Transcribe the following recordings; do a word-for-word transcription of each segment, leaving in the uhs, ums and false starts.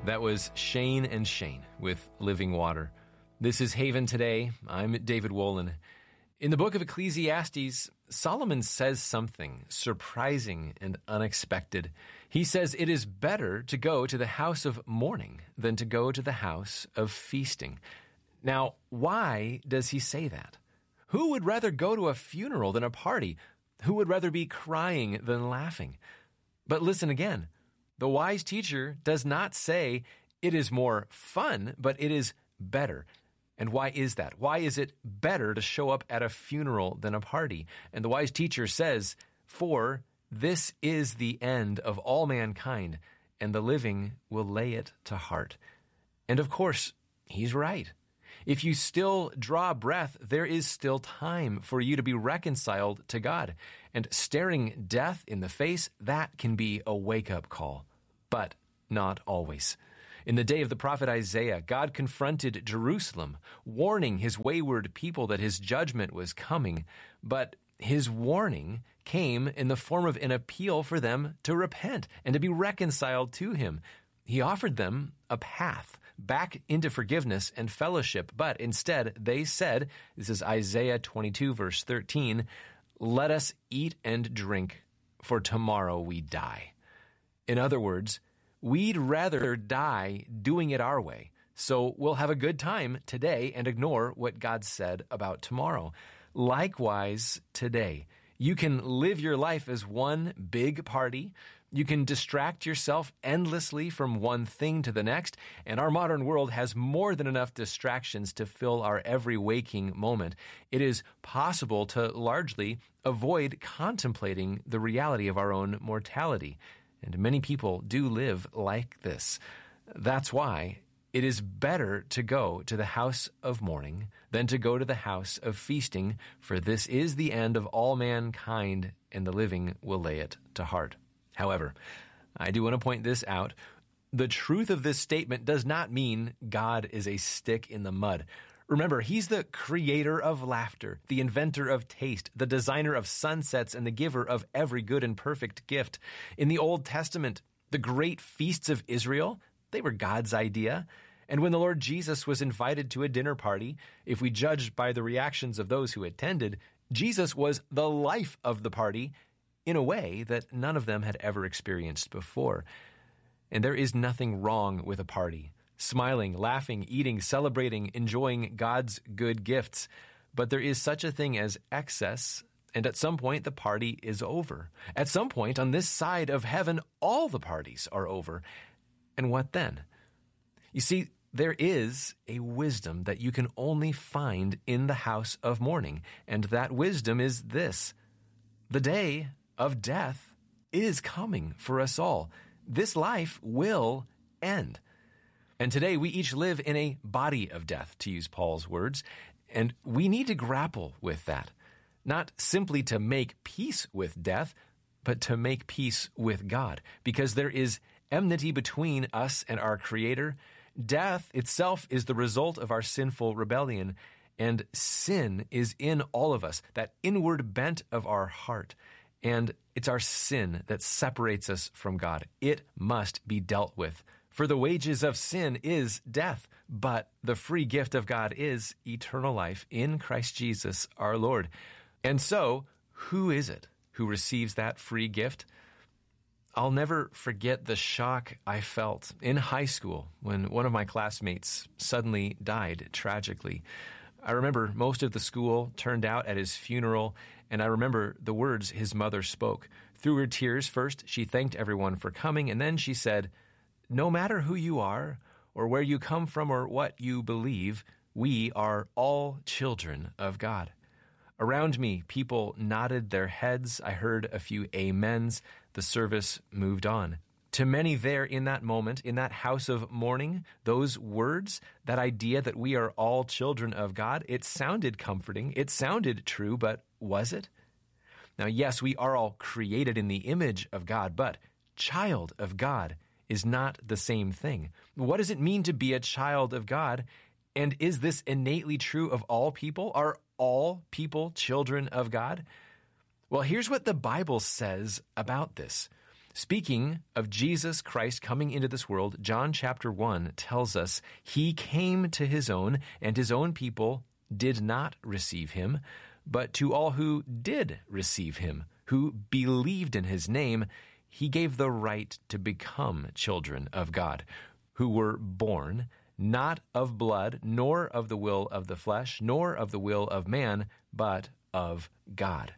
That was Shane and Shane with Living Water. This is Haven Today. I'm David Wolin. In the book of Ecclesiastes, Solomon says something surprising and unexpected. He says it is better to go to the house of mourning than to go to the house of feasting. Now, why does he say that? Who would rather go to a funeral than a party? Who would rather be crying than laughing? But listen again. The wise teacher does not say it is more fun, but it is better. And why is that? Why is it better to show up at a funeral than a party? And the wise teacher says, for this is the end of all mankind, and the living will lay it to heart. And of course, he's right. If you still draw breath, there is still time for you to be reconciled to God. And staring death in the face, that can be a wake-up call. But not always. In the day of the prophet Isaiah, God confronted Jerusalem, warning his wayward people that his judgment was coming. But his warning came in the form of an appeal for them to repent and to be reconciled to him. He offered them a path back into forgiveness and fellowship, but instead they said, this is Isaiah twenty-two, verse thirteen, let us eat and drink, for tomorrow we die. In other words, we'd rather die doing it our way, so we'll have a good time today and ignore what God said about tomorrow. Likewise, today, you can live your life as one big party. You can distract yourself endlessly from one thing to the next, and our modern world has more than enough distractions to fill our every waking moment. It is possible to largely avoid contemplating the reality of our own mortality. And many people do live like this. That's why it is better to go to the house of mourning than to go to the house of feasting, for this is the end of all mankind, and the living will lay it to heart. However, I do want to point this out. The truth of this statement does not mean God is a stick in the mud. Remember, he's the creator of laughter, the inventor of taste, the designer of sunsets, and the giver of every good and perfect gift. In the Old Testament, the great feasts of Israel, they were God's idea. And when the Lord Jesus was invited to a dinner party, if we judge by the reactions of those who attended, Jesus was the life of the party in a way that none of them had ever experienced before. And there is nothing wrong with a party. Smiling, laughing, eating, celebrating, enjoying God's good gifts. But there is such a thing as excess, and at some point the party is over. At some point on this side of heaven, all the parties are over. And what then? You see, there is a wisdom that you can only find in the house of mourning, and that wisdom is this. The day of death is coming for us all. This life will end. And today we each live in a body of death, to use Paul's words, and we need to grapple with that. Not simply to make peace with death, but to make peace with God, because there is enmity between us and our Creator. Death itself is the result of our sinful rebellion, and sin is in all of us, that inward bent of our heart. And it's our sin that separates us from God. It must be dealt with. For the wages of sin is death, but the free gift of God is eternal life in Christ Jesus our Lord. And so, who is it who receives that free gift? I'll never forget the shock I felt in high school when one of my classmates suddenly died tragically. I remember most of the school turned out at his funeral, and I remember the words his mother spoke. Through her tears, first, she thanked everyone for coming, and then she said, no matter who you are, or where you come from, or what you believe, we are all children of God. Around me, people nodded their heads. I heard a few amens. The service moved on. To many there in that moment, in that house of mourning, those words, that idea that we are all children of God, it sounded comforting. It sounded true, but was it? Now, yes, we are all created in the image of God, but child of God is not the same thing. What does it mean to be a child of God? And is this innately true of all people? Are all people children of God? Well, here's what the Bible says about this. Speaking of Jesus Christ coming into this world, John chapter one tells us he came to his own, and his own people did not receive him. But to all who did receive him, who believed in his name, he gave the right to become children of God, who were born not of blood, nor of the will of the flesh, nor of the will of man, but of God.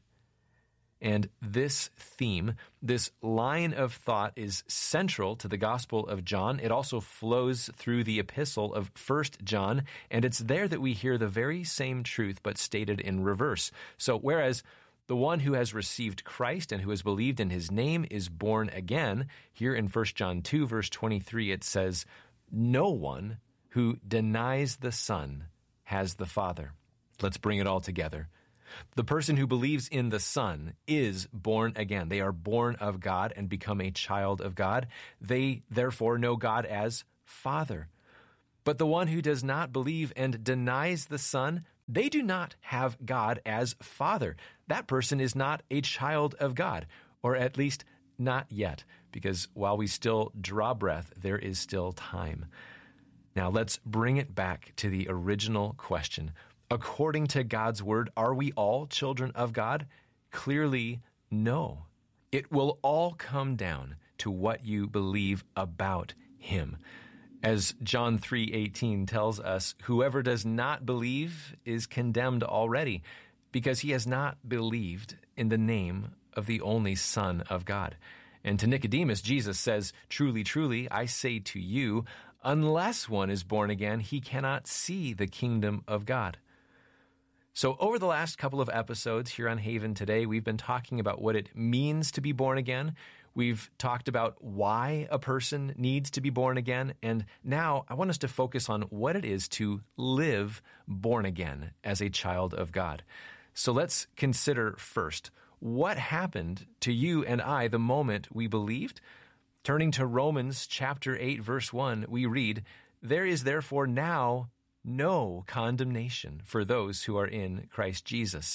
And this theme, this line of thought is central to the Gospel of John. It also flows through the epistle of First John, and it's there that we hear the very same truth but stated in reverse. So whereas the one who has received Christ and who has believed in his name is born again, here in First John two, verse twenty-three, it says, "No one who denies the Son has the Father." Let's bring it all together. The person who believes in the Son is born again. They are born of God and become a child of God. They therefore know God as Father. But the one who does not believe and denies the Son, they do not have God as Father. That person is not a child of God, or at least not yet, because while we still draw breath, there is still time. Now let's bring it back to the original question. According to God's word, are we all children of God? Clearly, no. It will all come down to what you believe about him. As John three eighteen tells us, whoever does not believe is condemned already, because he has not believed in the name of the only Son of God. And to Nicodemus, Jesus says, "Truly, truly, I say to you, unless one is born again, he cannot see the kingdom of God." So over the last couple of episodes here on Haven Today, we've been talking about what it means to be born again. We've talked about why a person needs to be born again. And now I want us to focus on what it is to live born again as a child of God. So let's consider first, what happened to you and I the moment we believed? Turning to Romans chapter eight, verse one, we read, "There is therefore now no condemnation for those who are in Christ Jesus."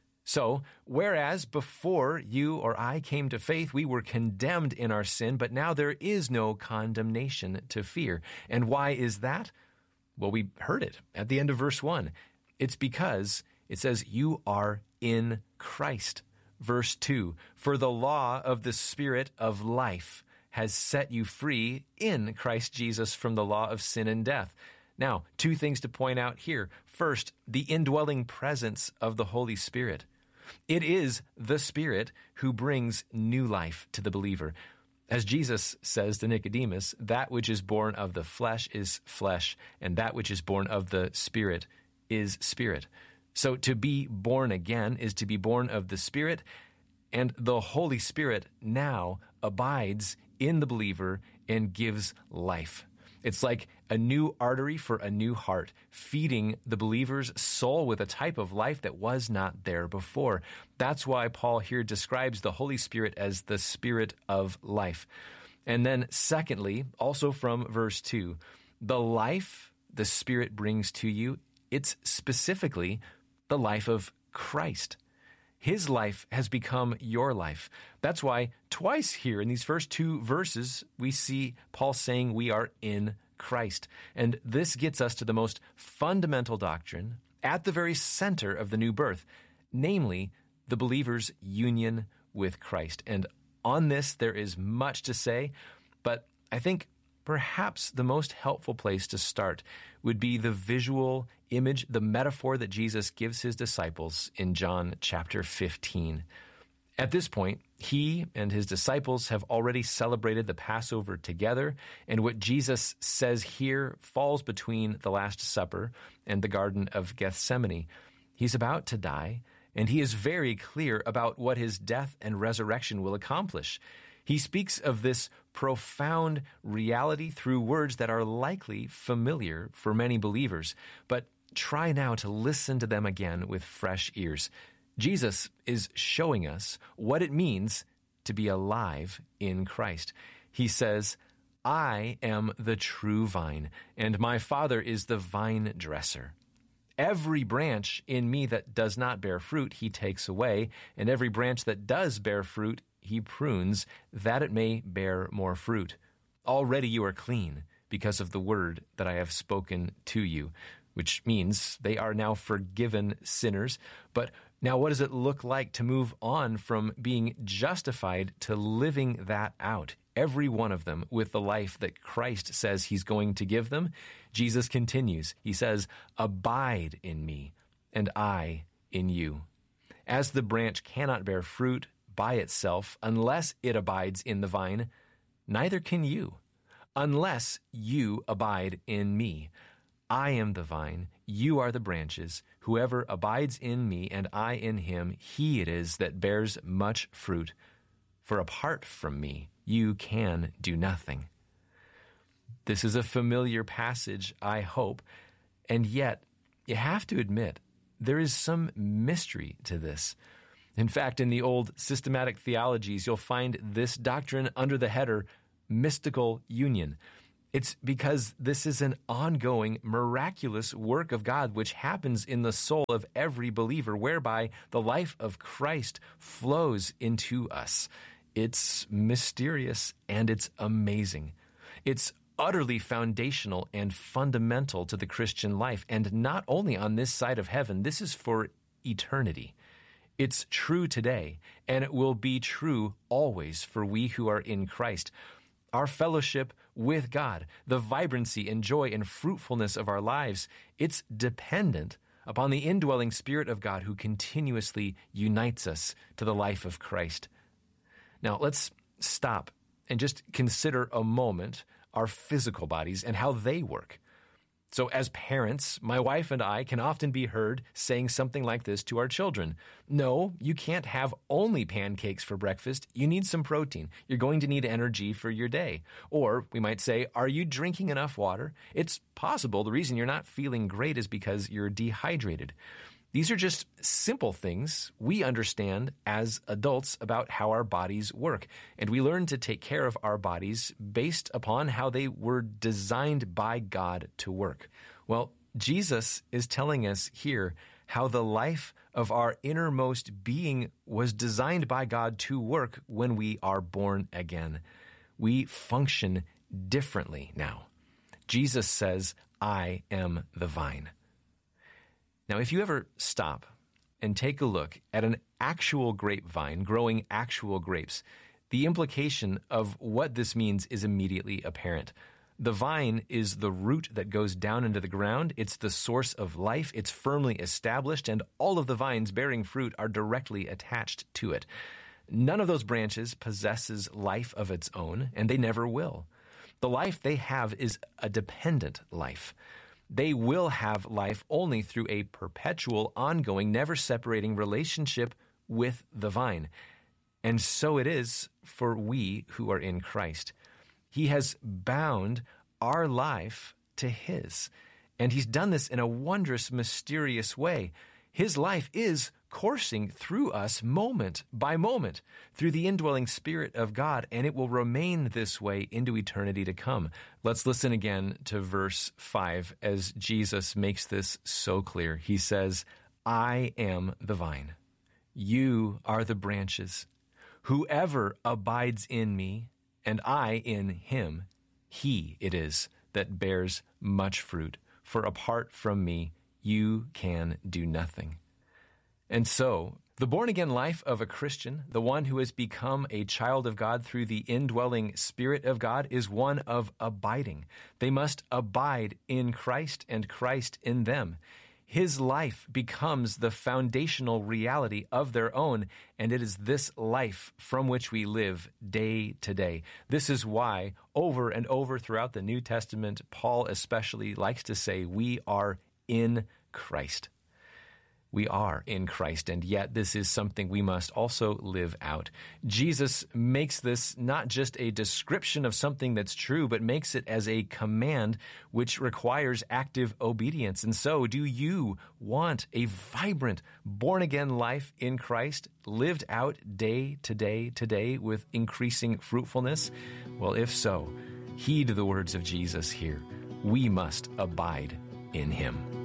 So, whereas before you or I came to faith, we were condemned in our sin, but now there is no condemnation to fear. And why is that? Well, we heard it at the end of verse one. It's because it says you are in Christ. Verse two, "For the law of the Spirit of life has set you free in Christ Jesus from the law of sin and death." Now, two things to point out here. First, the indwelling presence of the Holy Spirit. It is the Spirit who brings new life to the believer. As Jesus says to Nicodemus, that which is born of the flesh is flesh, and that which is born of the Spirit is spirit. So to be born again is to be born of the Spirit, and the Holy Spirit now abides in the believer and gives life. It's like a new artery for a new heart, feeding the believer's soul with a type of life that was not there before. That's why Paul here describes the Holy Spirit as the Spirit of life. And then secondly, also from verse two, the life the Spirit brings to you, it's specifically the life of Christ. His life has become your life. That's why twice here in these first two verses, we see Paul saying we are in Christ. And this gets us to the most fundamental doctrine at the very center of the new birth, namely the believer's union with Christ. And on this, there is much to say, but I think perhaps the most helpful place to start would be the visual image, the metaphor that Jesus gives his disciples in John chapter fifteen. At this point, he and his disciples have already celebrated the Passover together, and what Jesus says here falls between the Last Supper and the Garden of Gethsemane. He's about to die, and he is very clear about what his death and resurrection will accomplish. He speaks of this profound reality through words that are likely familiar for many believers, but try now to listen to them again with fresh ears. Jesus is showing us what it means to be alive in Christ. He says, "I am the true vine, and my Father is the vine dresser. Every branch in me that does not bear fruit, he takes away, and every branch that does bear fruit, he prunes that it may bear more fruit. Already you are clean because of the word that I have spoken to you, which means they are now forgiven sinners. But now what does it look like to move on from being justified to living that out? Every one of them with the life that Christ says he's going to give them. Jesus continues. He says, abide in me, and I in you. As the branch cannot bear fruit by itself unless it abides in the vine, neither can you, unless you abide in me. I am the vine, you are the branches. Whoever abides in me and I in him, he it is that bears much fruit. For apart from me, you can do nothing. This is a familiar passage, I hope, and yet you have to admit there is some mystery to this. In fact, in the old systematic theologies, you'll find this doctrine under the header mystical union. It's because this is an ongoing, miraculous work of God which happens in the soul of every believer, whereby the life of Christ flows into us. It's mysterious and it's amazing. It's utterly foundational and fundamental to the Christian life, and not only on this side of heaven, this is for eternity. It's true today, and it will be true always for we who are in Christ. Our fellowship with God, the vibrancy and joy and fruitfulness of our lives, it's dependent upon the indwelling Spirit of God who continuously unites us to the life of Christ. Now, let's stop and just consider a moment our physical bodies and how they work. So as parents, my wife and I can often be heard saying something like this to our children. No, you can't have only pancakes for breakfast. You need some protein. You're going to need energy for your day. Or we might say, are you drinking enough water? It's possible the reason you're not feeling great is because you're dehydrated. These are just simple things we understand as adults about how our bodies work, and we learn to take care of our bodies based upon how they were designed by God to work. Well, Jesus is telling us here how the life of our innermost being was designed by God to work when we are born again. We function differently now. Jesus says, I am the vine. Now, if you ever stop and take a look at an actual grapevine growing actual grapes, the implication of what this means is immediately apparent. The vine is the root that goes down into the ground. It's the source of life. It's firmly established, and all of the vines bearing fruit are directly attached to it. None of those branches possesses life of its own, and they never will. The life they have is a dependent life. They will have life only through a perpetual, ongoing, never-separating relationship with the vine. And so it is for we who are in Christ. He has bound our life to his, and he's done this in a wondrous, mysterious way. His life is coursing through us moment by moment through the indwelling Spirit of God, and it will remain this way into eternity to come. Let's listen again to verse five as Jesus makes this so clear. He says, I am the vine. You are the branches. Whoever abides in me and I in him, he it is that bears much fruit. For apart from me, you can do nothing. And so, the born-again life of a Christian, the one who has become a child of God through the indwelling Spirit of God, is one of abiding. They must abide in Christ and Christ in them. His life becomes the foundational reality of their own, and it is this life from which we live day to day. This is why, over and over throughout the New Testament, Paul especially likes to say, we are in Christ. We are in Christ, and yet this is something we must also live out. Jesus makes this not just a description of something that's true, but makes it as a command which requires active obedience. And so, do you want a vibrant, born-again life in Christ, lived out day to day today with increasing fruitfulness? Well, if so, heed the words of Jesus here. We must abide in him.